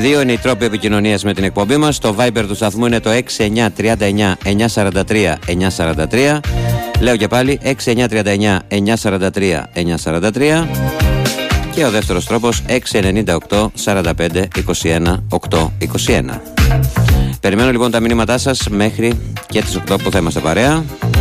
Δύο είναι οι τρόποι επικοινωνίας με την εκπομπή μας. Το Viber του σταθμού είναι το 6939 943 943. Λέω και πάλι 6939 943 943. Και ο δεύτερος τρόπος 698 45 21 821. Περιμένω λοιπόν τα μηνύματά σας μέχρι και τις 8 που θα είμαστε παρέα.